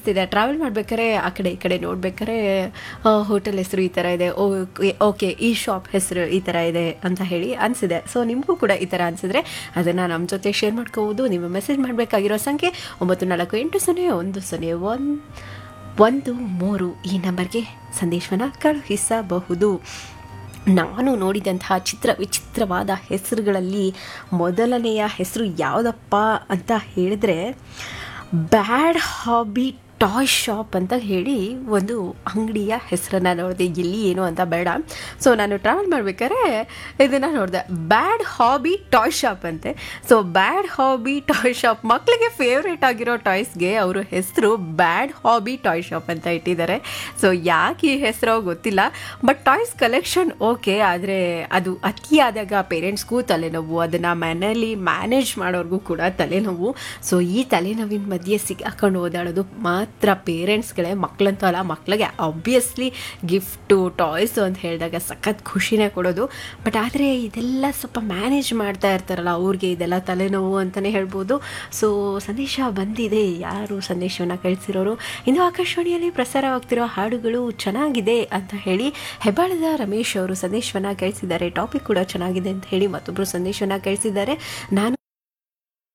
ಅನಿಸ್ತಿದೆ ಟ್ರಾವೆಲ್ ಮಾಡ್ಬೇಕಾದ್ರೆ ಆ ಕಡೆ ಈ ಕಡೆ ನೋಡ್ಬೇಕಾದ್ರೆ ಹೋಟೆಲ್ ಹೆಸರು ಈ ಥರ ಇದೆ, ಓಕೆ ಈ ಶಾಪ್ ಹೆಸರು ಈ ಥರ ಇದೆ ಅಂತ ಹೇಳಿ ಅನಿಸಿದೆ. ಸೊ ನಿಮಗೂ ಕೂಡ ಈ ಥರ ಅನಿಸಿದ್ರೆ ಅದನ್ನು ನಮ್ಮ ಜೊತೆ ಶೇರ್ ಮಾಡ್ಕೋಬೋದು. ನೀವು ಮೆಸೇಜ್ ಮಾಡಬೇಕಾಗಿರೋ ಸಂಖ್ಯೆ 94800113 ಈ ನಂಬರ್ಗೆ ಸಂದೇಶವನ್ನು ಕಳುಹಿಸಬಹುದು. ನಾನು ನೋಡಿದಂತಹ ವಿಚಿತ್ರವಾದ ಹೆಸರುಗಳಲ್ಲಿ ಮೊದಲನೆಯ ಹೆಸರು ಯಾವುದಪ್ಪ ಅಂತ ಹೇಳಿದ್ರೆ ಬ್ಯಾಡ್ ಹಾಬಿ ಟಾಯ್ ಶಾಪ್ ಅಂತ ಹೇಳಿ ಒಂದು ಅಂಗಡಿಯ ಹೆಸರನ್ನು ನೋಡಿದೆ. ಎಲ್ಲಿ ಏನು ಅಂತ ಬೇಡ. ಸೊ ನಾನು ಟ್ರಾವೆಲ್ ಮಾಡ್ಬೇಕಾದ್ರೆ ಇದನ್ನು ನೋಡಿದೆ, ಬ್ಯಾಡ್ ಹಾಬಿ ಟಾಯ್ ಶಾಪ್ ಅಂತೆ. ಸೊ ಬ್ಯಾಡ್ ಹಾಬಿ ಟಾಯ್ ಶಾಪ್, ಮಕ್ಕಳಿಗೆ ಫೇವ್ರೇಟ್ ಆಗಿರೋ ಟಾಯ್ಸ್ಗೆ ಅವರು ಹೆಸರು ಬ್ಯಾಡ್ ಹಾಬಿ ಟಾಯ್ ಶಾಪ್ ಅಂತ ಇಟ್ಟಿದ್ದಾರೆ. ಸೊ ಯಾಕೆ ಈ ಹೆಸರು ಗೊತ್ತಿಲ್ಲ, ಬಟ್ ಟಾಯ್ಸ್ ಕಲೆಕ್ಷನ್ ಓಕೆ, ಆದರೆ ಅದು ಅತಿಯಾದಾಗ ಪೇರೆಂಟ್ಸ್ಗೂ ತಲೆನೋವು, ಅದನ್ನು ಮನೇಲಿ ಮ್ಯಾನೇಜ್ ಮಾಡೋರ್ಗೂ ಕೂಡ ತಲೆನೋವು. ಸೊ ಈ ತಲೆನೋವಿನ ಮಧ್ಯೆ ಸಿಕ್ಕಾಕೊಂಡು ಓದಾಡೋದು ಮಾತ್ರ ಪೇರೆಂಟ್ಸ್ಗಳೇ, ಮಕ್ಕಳಂತೂ ಅಲ್ಲ. ಮಕ್ಕಳಿಗೆ ಆಬ್ವಿಯಸ್ಲಿ ಗಿಫ್ಟು ಟಾಯ್ಸು ಅಂತ ಹೇಳಿದಾಗ ಸಖತ್ ಖುಷಿನೇ ಕೊಡೋದು. ಬಟ್ ಆದರೆ ಇದೆಲ್ಲ ಸ್ವಲ್ಪ ಮ್ಯಾನೇಜ್ ಮಾಡ್ತಾ ಇರ್ತಾರಲ್ಲ, ಅವ್ರಿಗೆ ಇದೆಲ್ಲ ತಲೆನೋವು ಅಂತಲೇ ಹೇಳ್ಬೋದು. ಸೊ ಸಂದೇಶ ಬಂದಿದೆ, ಯಾರು ಸಂದೇಶವನ್ನು ಕಳಿಸಿರೋರು, ಇಂದು ಆಕಾಶವಾಣಿಯಲ್ಲಿ ಪ್ರಸಾರವಾಗ್ತಿರೋ ಹಾಡುಗಳು ಚೆನ್ನಾಗಿದೆ ಅಂತ ಹೇಳಿ ಹೆಬ್ಬಾಳದ ರಮೇಶ್ ಅವರು ಸಂದೇಶವನ್ನು ಕಳಿಸಿದ್ದಾರೆ. ಟಾಪಿಕ್ ಕೂಡ ಚೆನ್ನಾಗಿದೆ ಅಂತ ಹೇಳಿ ಮತ್ತೊಬ್ಬರು ಸಂದೇಶವನ್ನು ಕಳಿಸಿದ್ದಾರೆ. ನಾನು